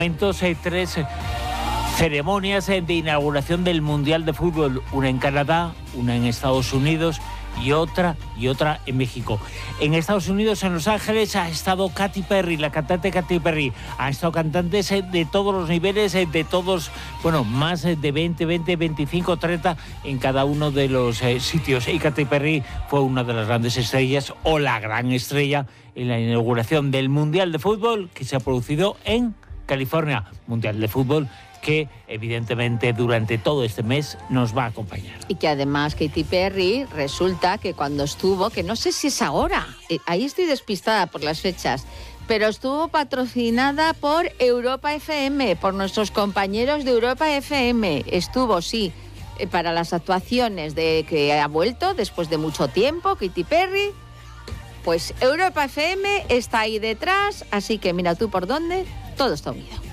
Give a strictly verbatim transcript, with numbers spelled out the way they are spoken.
momentos hay tres ceremonias de inauguración del Mundial de Fútbol, una en Canadá, una en Estados Unidos y otra y otra en México. En Estados Unidos, en Los Ángeles, ha estado Katy Perry, la cantante Katy Perry. Han estado cantantes de todos los niveles, de todos, bueno, más de veinte, veinte, veinticinco, treinta en cada uno de los eh, sitios. Y Katy Perry fue una de las grandes estrellas, o la gran estrella, en la inauguración del Mundial de Fútbol que se ha producido en California. Mundial de Fútbol que evidentemente durante todo este mes nos va a acompañar. Y que además Katy Perry resulta que cuando estuvo, que no sé si es ahora, eh, ahí estoy despistada por las fechas, pero estuvo patrocinada por Europa F M, por nuestros compañeros de Europa F M. Estuvo, sí, eh, para las actuaciones de que ha vuelto después de mucho tiempo, Katy Perry. Pues Europa F M está ahí detrás, así que mira tú por dónde, todo está unido.